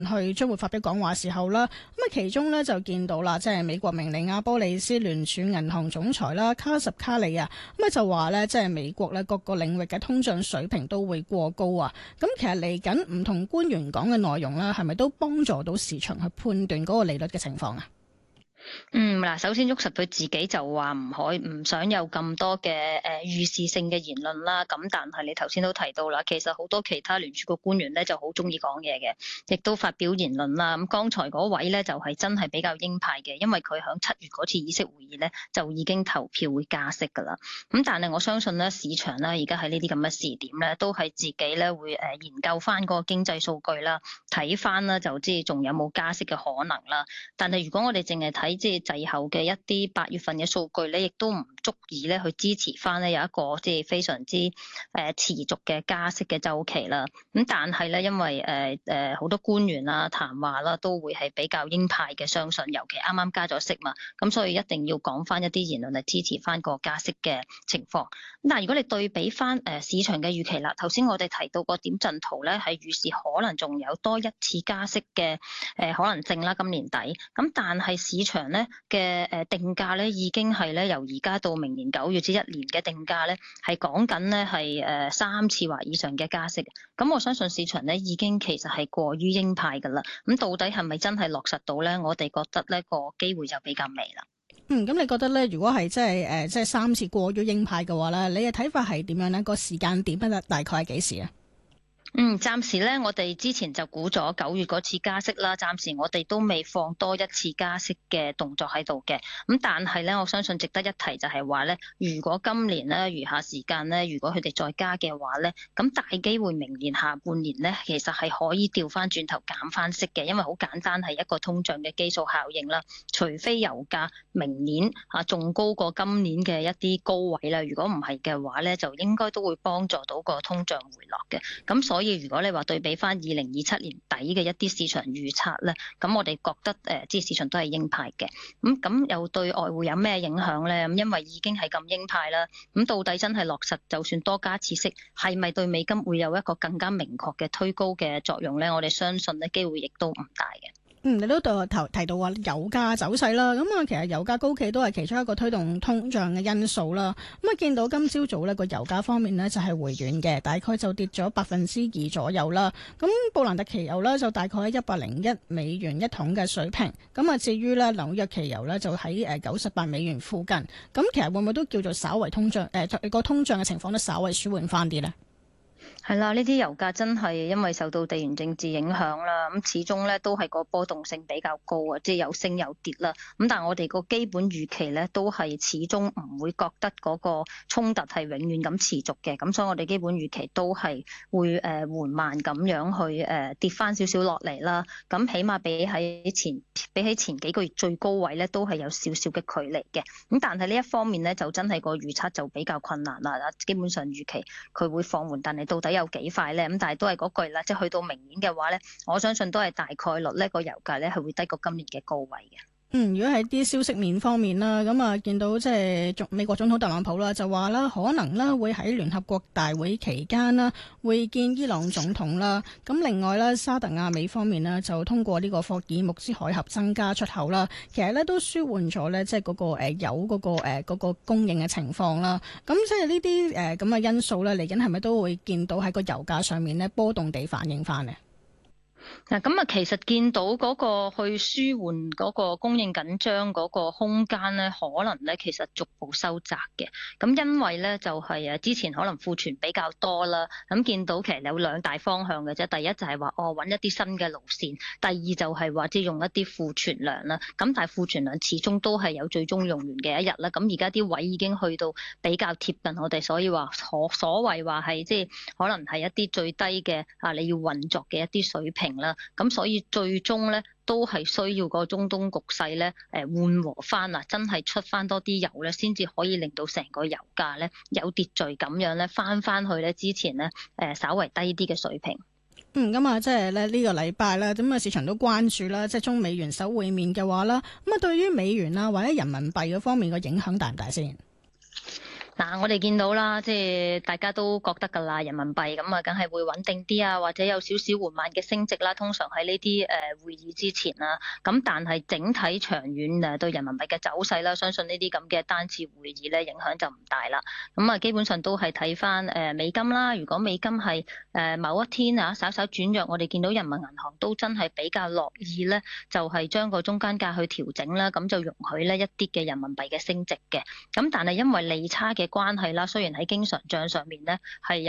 去將會發表講話時候啦，咁啊其中咧就見到啦，即係美國明尼亞波利斯聯儲銀行總裁啦卡什卡里啊，咁啊就話咧，即係美國咧各個領域嘅通脹水平都會過高啊。咁其實嚟緊唔同官員講嘅內容咧，係咪都幫助到市場去判斷嗰個利率嘅情況啊？ 嗱，首先沃實佢自己就話唔想有咁多嘅預示性嘅言論啦。咁但係你頭先都提到啦，其實好多其他聯儲局官員咧就好中意講嘢嘅，亦都發表言論啦。咁剛才嗰位咧就係真係比較鷹派嘅，因為佢響7月嗰次議息會議咧就已經投票會加息㗎啦。咁但係我相信咧市場咧而家喺呢啲咁嘅時點咧，都係自己咧會研究翻嗰個經濟數據啦，睇翻啦就知仲有冇加息嘅可能啦。但係如果我哋淨係睇即係滯後嘅一啲8月份嘅數據咧，亦都唔足以咧去支持翻咧有一個即係非常之持續嘅加息嘅週期啦。咁但係咧，因為好多官員啦談話啦，都會係比較鷹派嘅相信，尤其啱啱加咗息嘛，咁所以一定要講翻一啲言論嚟支持翻個加息嘅情況。咁但係如果你對比翻市場嘅預期啦，頭先我哋提到個點陣圖咧，係預示可能仲有多一次加息嘅可能性啦，今年底。咁但係市場咧嘅定價咧已經係咧由而家到明年9月至1年嘅定價咧係講緊咧係3次或以上嘅加息。咁我相信市場咧已經其實係過於鷹派㗎啦。咁到底係咪真係落實到咧？我哋覺得呢個機會就比較微啦。 咁你覺得咧，如果係即係3次過於鷹派嘅話咧，你嘅睇法係點樣咧？個時間點咧大概係幾時啊？ 暫時咧，我哋之前就估咗9月嗰次加息啦。暫時我哋都未放多一次加息嘅動作喺度嘅。咁但係咧，我相信值得一提就係話咧，如果今年咧餘下時間咧，如果佢哋再加嘅話咧，咁大機會明年下半年咧，其實係可以調翻轉頭減翻息嘅，因為好簡單係一個通脹嘅基數效應啦。除非油價明年仲高過今年嘅一啲高位啦，如果唔係嘅話咧，就應該都會幫助到個通脹回落嘅。咁所以如果你話對比翻2027年底嘅一啲市場預測咧，咁我哋覺得即係市場都係鷹派嘅。咁又對外匯有咩影響咧？咁因為已經係咁鷹派啦，咁到底真係落實，就算多加次息，係咪對美金會有一個更加明確嘅推高嘅作用咧？我哋相信咧機會亦都唔大嘅。 你都提到話油價走勢啦，咁啊其實油價高企都係其中一個推動通脹嘅因素啦。咁啊見到今朝早呢個油價方面呢，就係回軟嘅，大概就跌咗2%左右啦。咁布蘭特期油呢，就大概喺$101一桶嘅水平。咁啊至於呢紐約期油呢，就喺$98附近。咁其實會唔會都叫做稍為通脹個通脹嘅情況都稍微舒緩翻啲呢？ 係啦，呢啲油價真係因為受到地緣政治影響啦，咁始終咧都係個波動性比較高啊，即係有升有跌啦。咁但係我哋個基本預期咧都係始終唔會覺得嗰個衝突係永遠咁持續嘅，咁所以我哋基本預期都係會緩慢咁樣去跌翻少少落嚟啦。咁起碼比起前幾個月最高位咧都係有少少嘅距離嘅。咁但係呢一方面咧就真係個預測就比較困難啦。基本上預期佢會放緩，但係到底有幾快咧？咁但係都係嗰句啦，即係去到明年嘅話咧，我相信都係大概率呢個油價咧係會低過今年嘅高位嘅。 如果喺啲消息面方面啦，咁啊見到即係美國總統特朗普啦，就話啦可能啦會喺聯合國大會期間啦會見伊朗總統啦。咁另外咧，沙特阿美方面呢，就通過呢個霍爾木茲海峽增加出口啦，其實咧都舒緩咗咧即係嗰個油嗰個供應嘅情況啦。咁即係呢啲咁嘅因素咧，嚟緊係咪都會見到喺個油價上面咧波動地反映翻呢？ 咁啊，其實見到嗰個去舒緩嗰個供應緊張嗰個空間咧，可能咧其實逐步收窄嘅。咁因為咧就係之前可能庫存比較多啦，咁見到其實有兩大方向嘅啫。第一就係話揾一啲新嘅路線，第二就係話即係用一啲庫存量啦。咁但係庫存量始終都係有最終用完嘅一日啦。咁而家啲位已經去到比較貼近我哋，所以話所謂話係即係可能係一啲最低嘅你要運作嘅一啲水平啦。咁所以最終咧都係需要個中東局勢咧緩和翻啊，真係出翻多啲油咧，先至可以令到成個油價咧有秩序咁樣咧翻去咧之前咧稍為低啲嘅水平。 咁啊，即係咧呢個禮拜咧，咁啊市場都關注啦，即係中美元首會面嘅話啦，咁啊對於美元啊或者人民幣嗰方面嘅影響大唔大先？ 嗱，我哋見到啦，即係大家都覺得㗎啦，人民幣咁啊，梗係會穩定啲啊，或者有少少緩慢嘅升值啦。通常喺呢啲會議之前啦，咁但係整體長遠對人民幣嘅走勢啦，相信呢啲咁嘅單次會議咧影響就唔大啦。咁啊，基本上都係睇翻美金啦。如果美金係某一天啊稍稍轉弱，我哋見到人民銀行都真係比較樂意咧，就係將個中間價去調整啦，咁就容許呢一啲嘅人民幣嘅升值嘅。咁但係因為利差嘅關係啦，雖然喺經常帳上面咧係有